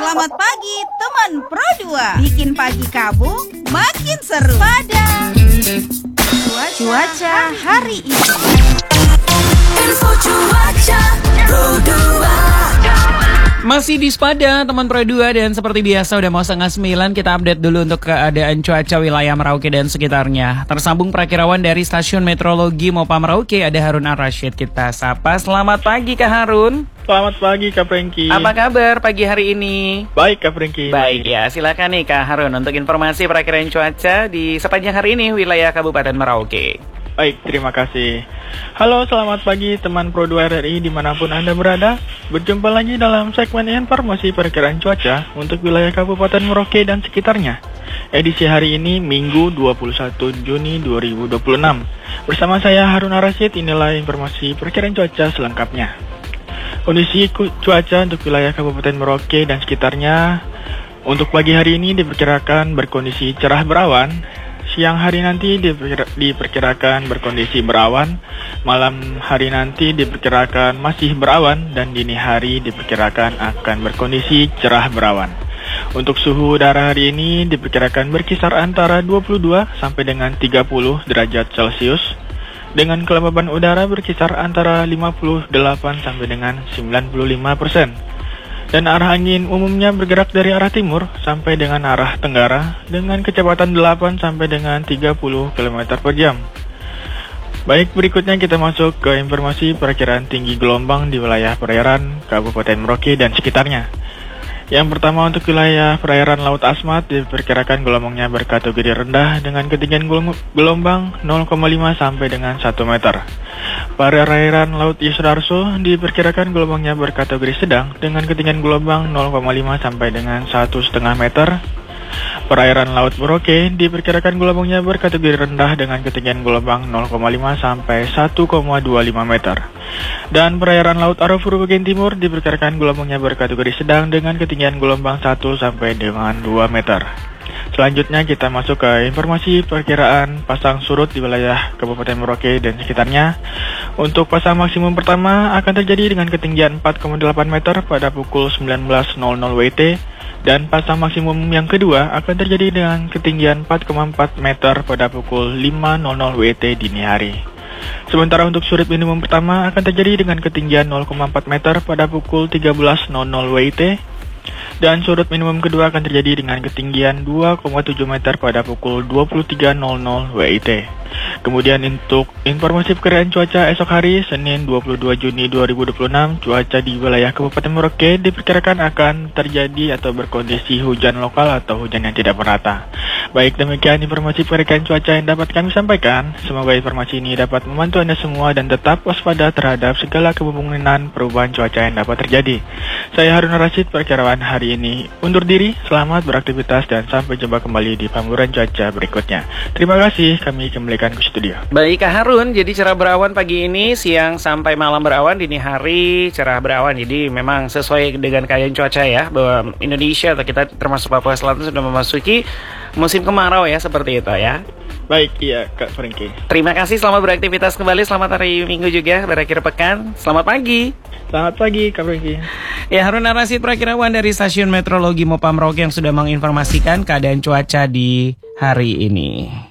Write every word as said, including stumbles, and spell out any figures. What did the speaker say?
Selamat pagi teman Pro dua. Bikin pagi kamu makin seru pada cuaca, cuaca hari ini. Info cuaca Pro dua. Masih di Spada, teman Pro dua, dan seperti biasa udah mau setengah sembilan, kita update dulu untuk keadaan cuaca wilayah Merauke dan sekitarnya. Tersambung perakirawan dari Stasiun Meteorologi Mopa Merauke, ada Harun Ar-Rasyid. Kita sapa, selamat pagi Kak Harun. Selamat pagi Kak Franky. Apa kabar pagi hari ini? Baik Kak Franky. Baik ya, silakan nih Kak Harun untuk informasi perakiraan cuaca di sepanjang hari ini wilayah Kabupaten Merauke. Baik, terima kasih. Halo, selamat pagi teman Pro dua R R I dimanapun Anda berada. Berjumpa lagi dalam segmen informasi perakiraan cuaca untuk wilayah Kabupaten Merauke dan sekitarnya. Edisi hari ini Minggu dua puluh satu Juni dua ribu dua puluh enam. Bersama saya Harun Ar-Rasyid, inilah informasi perakiraan cuaca selengkapnya. Kondisi cuaca untuk wilayah Kabupaten Merauke dan sekitarnya untuk pagi hari ini diperkirakan berkondisi cerah berawan. Siang hari nanti diperkira, diperkirakan berkondisi berawan, malam hari nanti diperkirakan masih berawan, dan dini hari diperkirakan akan berkondisi cerah berawan. Untuk suhu udara hari ini diperkirakan berkisar antara dua puluh dua sampai dengan tiga puluh derajat Celcius, dengan kelembaban udara berkisar antara lima puluh delapan sampai dengan sembilan puluh lima persen. Dan arah angin umumnya bergerak dari arah timur sampai dengan arah tenggara dengan kecepatan delapan sampai dengan tiga puluh kilometer per jam. Baik, berikutnya kita masuk ke informasi perakiraan tinggi gelombang di wilayah perairan Kabupaten Merauke dan sekitarnya. Yang pertama untuk wilayah perairan Laut Asmat diperkirakan gelombangnya berkategori rendah dengan ketinggian gelombang nol koma lima sampai dengan satu meter. Perairan Laut Yusdarso diperkirakan gelombangnya berkategori sedang dengan ketinggian gelombang nol koma lima sampai dengan satu koma lima meter. Perairan Laut Merauke diperkirakan gelombangnya berkategori rendah dengan ketinggian gelombang nol koma lima sampai satu koma dua lima meter. Dan perairan Laut Arafura bagian timur diperkirakan gelombangnya berkategori sedang dengan ketinggian gelombang satu sampai dengan dua meter. Selanjutnya kita masuk ke informasi perkiraan pasang surut di wilayah Kabupaten Merauke dan sekitarnya. Untuk pasang maksimum pertama akan terjadi dengan ketinggian empat koma delapan meter pada pukul sembilan belas nol nol W T, dan pasang maksimum yang kedua akan terjadi dengan ketinggian empat koma empat meter pada pukul lima nol nol W T dini hari. Sementara untuk surut minimum pertama akan terjadi dengan ketinggian nol koma empat meter pada pukul tiga belas nol nol W T, dan surut minimum kedua akan terjadi dengan ketinggian dua koma tujuh meter pada pukul dua puluh tiga nol nol W T. Kemudian untuk informasi perkiraan cuaca esok hari Senin dua puluh dua Juni dua ribu dua puluh enam, cuaca di wilayah Kabupaten Merauke diperkirakan akan terjadi atau berkondisi hujan lokal atau hujan yang tidak merata. Baik, demikian informasi perkiraan cuaca yang dapat kami sampaikan. Semoga informasi ini dapat membantu Anda semua dan tetap waspada terhadap segala kemungkinan perubahan cuaca yang dapat terjadi. Saya Harun Ar-Rasyid, perkiraan hari ini undur diri. Selamat beraktivitas dan sampai jumpa kembali di pemburuan cuaca berikutnya. Terima kasih, kami kembalikan ke studio. Baik Kak Harun, jadi cerah berawan pagi ini, siang sampai malam berawan, dini hari cerah berawan. Jadi memang sesuai dengan keadaan cuaca ya, bahwa Indonesia atau kita termasuk Papua Selatan sudah memasuki musim kemarau ya, seperti itu ya. Baik, iya Kak Franky. Terima kasih, selamat beraktivitas kembali, selamat hari Minggu juga, berakhir pekan. Selamat pagi. Selamat pagi Kak Franky. Ya, Harun Ar-Rasyid, perakirawan dari Stasiun Meteorologi Mopa Merauke yang sudah menginformasikan keadaan cuaca di hari ini.